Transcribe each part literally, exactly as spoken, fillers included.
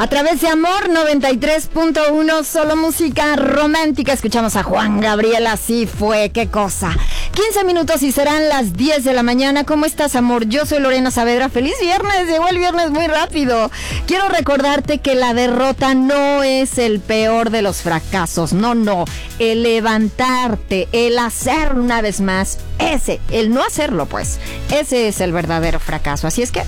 A través de Amor noventa y tres punto uno, solo música romántica. Escuchamos a Juan Gabriel, así fue, qué cosa. quince minutos y serán las diez de la mañana. ¿Cómo estás, amor? Yo soy Lorena Saavedra. ¡Feliz viernes! Llegó el viernes muy rápido. Quiero recordarte que la derrota no es el peor de los fracasos. No, no. El levantarte, el hacer una vez más, ese, el no hacerlo, pues, ese es el verdadero fracaso. Así es que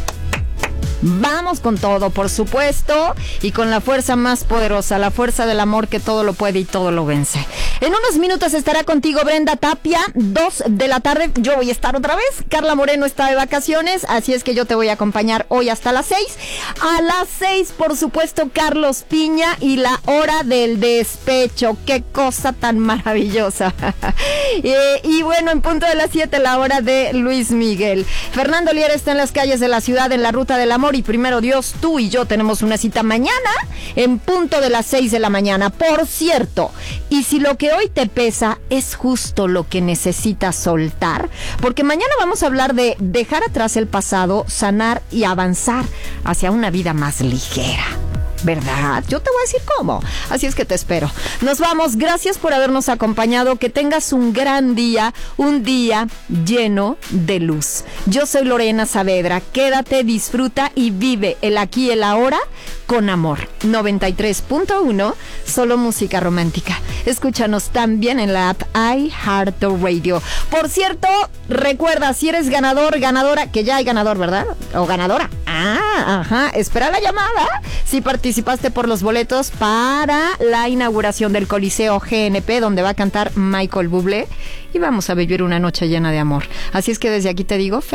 vamos con todo, por supuesto, y con la fuerza más poderosa, la fuerza del amor que todo lo puede y todo lo vence. En unos minutos estará contigo Brenda Tapia, dos de la tarde, yo voy a estar otra vez. Carla Moreno está de vacaciones, así es que yo te voy a acompañar hoy hasta las seis. A las seis, por supuesto, Carlos Piña y la hora del despecho. ¡Qué cosa tan maravillosa! y, y bueno, en punto de las siete, la hora de Luis Miguel. Fernando Liera está en las calles de la ciudad, en la ruta del amor. Y primero Dios, tú y yo tenemos una cita mañana en punto de las seis de la mañana. Por cierto, y si lo que hoy te pesa es justo lo que necesitas soltar, porque mañana vamos a hablar de dejar atrás el pasado, sanar y avanzar hacia una vida más ligera. ¿Verdad? Yo te voy a decir cómo. Así es que te espero. Nos vamos. Gracias por habernos acompañado. Que tengas un gran día, un día lleno de luz. Yo soy Lorena Saavedra. Quédate, disfruta y vive el aquí y el ahora con amor. noventa y tres punto uno, solo música romántica. Escúchanos también en la app iHeartRadio. Por cierto, recuerda, si eres ganador, ganadora, que ya hay ganador, ¿verdad? O ganadora. Ah, ajá. Espera la llamada. Si participaste por los boletos para la inauguración del Coliseo G N P, donde va a cantar Michael Bublé, y vamos a vivir una noche llena de amor. Así es que desde aquí te digo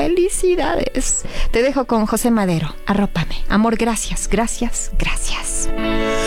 felicidades. Te dejo con José Madero. Arrópame. Amor, gracias, gracias, gracias.